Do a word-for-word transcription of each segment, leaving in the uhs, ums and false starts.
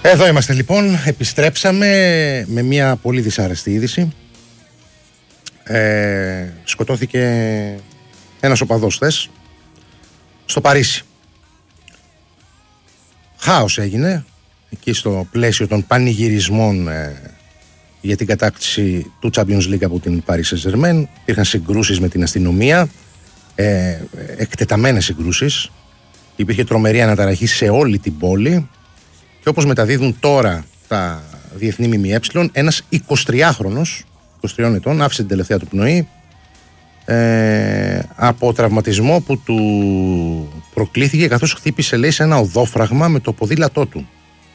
Εδώ είμαστε λοιπόν, επιστρέψαμε με μια πολύ δυσάρεστη είδηση. Ε, σκοτώθηκε ένας οπαδός χθες στο Παρίσι. Χάος έγινε εκεί στο πλαίσιο των πανηγυρισμών ε, για την κατάκτηση του Champions League από την Paris Saint-Germain. Υπήρχαν συγκρούσεις με την αστυνομία, ε, εκτεταμένες συγκρούσεις. Υπήρχε τρομερή αναταραχή σε όλη την πόλη. Και όπως μεταδίδουν τώρα τα διεθνή ΜΜΕ, ένας εικοσιτριάχρονος, είκοσι τριών ετών, άφησε την τελευταία του πνοή ε, από τραυματισμό που του προκλήθηκε καθώς χτύπησε, λέει, σε ένα οδόφραγμα με το ποδήλατό του.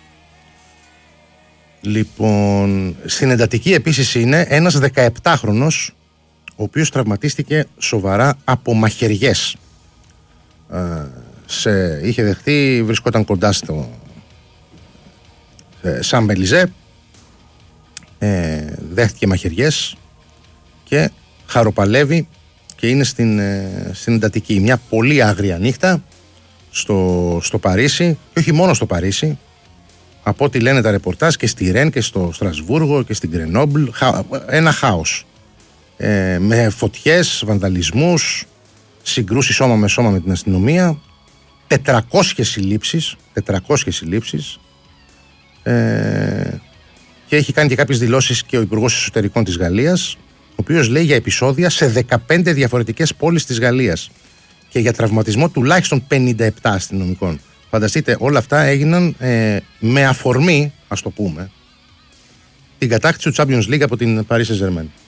Λοιπόν, στην εντατική επίσης είναι ένας δεκαεπτάχρονος, ο οποίος τραυματίστηκε σοβαρά από μαχαιριές. Ε, σε, είχε δεχτεί, βρισκόταν κοντά στο Σαν Μπελιζέ, ε, δέχτηκε μαχαιριές και χαροπαλεύει και είναι στην, ε, στην εντατική. Μια πολύ άγρια νύχτα στο, στο Παρίσι, και όχι μόνο στο Παρίσι, από ό,τι λένε τα ρεπορτάζ και στη Ρεν και στο Στρασβούργο και στην Γκρενόμπλ, χα, ένα χάος ε, με φωτιές, βανδαλισμούς, συγκρούσεις σώμα με σώμα με την αστυνομία, τετρακόσιες συλλήψεις, τετρακόσιες συλλήψεις. Ε, και έχει κάνει και κάποιες δηλώσεις και ο Υπουργός Εσωτερικών της Γαλλίας, ο οποίος λέει για επεισόδια σε δεκαπέντε διαφορετικές πόλεις της Γαλλίας και για τραυματισμό τουλάχιστον πενήντα επτά αστυνομικών. Φανταστείτε, όλα αυτά έγιναν ε, με αφορμή, ας το πούμε, την κατάκτηση του Champions League από την Paris Saint-Germain.